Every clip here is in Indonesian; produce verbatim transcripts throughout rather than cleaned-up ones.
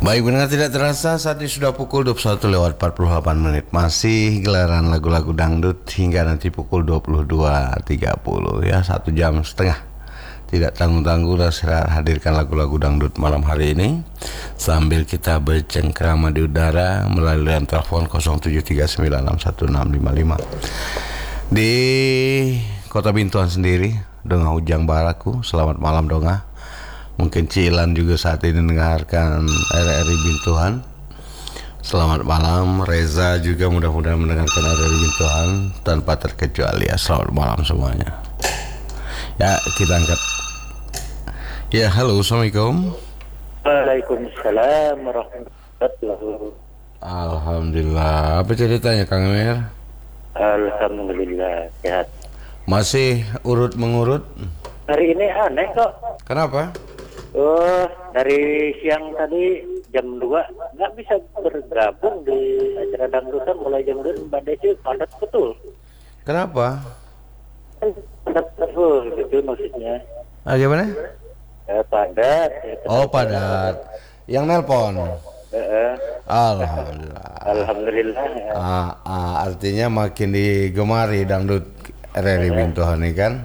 Baik, benar tidak terasa saat ini sudah pukul dua puluh satu lewat empat puluh delapan menit. Masih gelaran lagu-lagu dangdut hingga nanti pukul dua puluh dua tiga puluh ya, satu jam setengah. Tidak tanggung-tanggung saya hadirkan lagu-lagu dangdut malam hari ini sambil kita bercengkrama di udara melalui telepon nol tujuh tiga sembilan enam satu enam lima lima. Di Kota Bintuan sendiri, Donga Ujang Baraku, selamat malam Donga. Mungkin Cilan juga saat ini mendengarkan R R I Bintuan. Selamat malam. Reza juga mudah-mudahan mendengarkan R R I Bintuan tanpa terkecuali ya. Selamat malam semuanya. Ya, kita angkat. Ya, halo, assalamualaikum. Waalaikumsalam warahmatullahi wabarakatuh. Alhamdulillah. Apa ceritanya Kang Emir? Alhamdulillah sehat. Masih urut mengurut? Hari ini aneh kok. Kenapa? Oh, dari siang tadi jam dua nggak bisa bergabung di acara dangdutan mulai jam dua. Mbak Desi padat betul. Kenapa? Padat betul gitu maksudnya. Ah, gimana? Ya, padat. Ya, Oh, padat. Yang nelpon? Eh, Alhamdulillah. Alhamdulillah. Ya. Ah, ah, artinya makin digemari dangdut R R I Bintuan ini kan?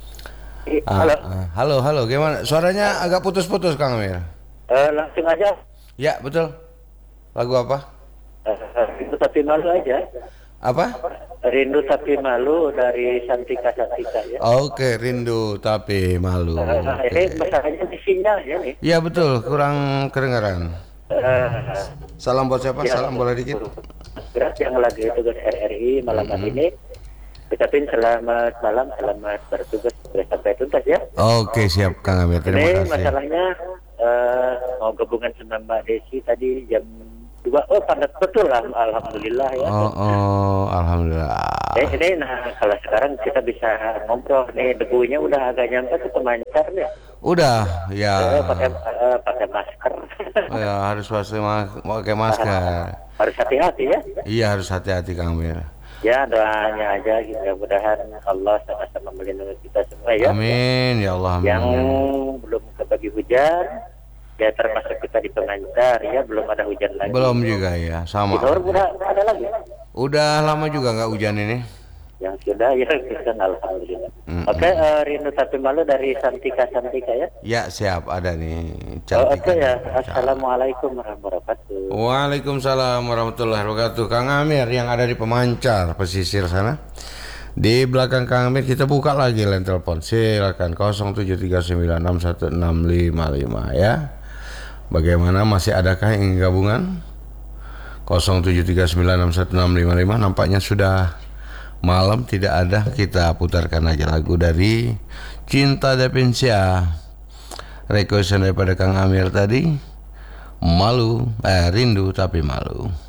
Ah, Halo. ah. Halo, halo, gimana? Suaranya agak putus-putus Kang Amir. Eh, langsung aja. Ya, betul. Lagu apa? Eh, rindu tapi malu aja. Apa? Rindu tapi malu dari Santika Santika ya. Oke, rindu tapi malu. Eh, ini masalahnya di sinyal ya nih. Iya betul, kurang kedengaran. Eh, Salam buat siapa? ya, Salam boleh dikit. Berat yang lagi tugas R R I malam hari ini. Ucapin selamat malam, selamat bertugas sampai tuntas ya. Oke, siap Kang Amir. Terima Ini kasih. masalahnya eh, mau gabungan sama Mbak Desi tadi jam dua. Oh, padat betul lah, alhamdulillah ya. Oh, oh, alhamdulillah. Eh, ini nah kalau sekarang kita bisa ngobrol nih, debunya udah agak nyampe ke pemancar nih. Udah, ya. Eh, pakai eh, pakai masker. Oh, ya harus pakai mas- pakai masker. Harus hati-hati ya. Iya, harus hati-hati Kang Amir. Ya, doanya aja gitu, mudah-mudahan Allah sama-sama melindungi kita semua ya. Amin ya Allah, amin. Yang belum kebagi hujan, ya termasuk kita di pengancar ya, belum ada hujan lagi. Belum juga ya, sama. Di Tahur udah ada lagi. Udah lama juga nggak hujan ini. Yang sudah ya, kita alhamdulillah. Mm-mm. Oke, eh, rindu tapi malu dari Santika Santika ya. Ya siap, ada nih. Oh, Cantik. Oke ya. Assalamualaikum warahmatullahi wabarakatuh. Waalaikumsalam warahmatullahi wabarakatuh. Kang Amir yang ada di Pemancar pesisir sana. Di belakang Kang Amir kita buka lagi line telepon. Silakan nol tujuh tiga sembilan enam satu enam lima lima ya. Bagaimana, masih adakah yang ingin gabungan? nol tujuh tiga sembilan enam satu enam lima lima. Nampaknya sudah malam, tidak ada. Kita putarkan aja lagu dari Cinta Depensia, requestan daripada Kang Amir tadi. Malu, eh rindu tapi malu.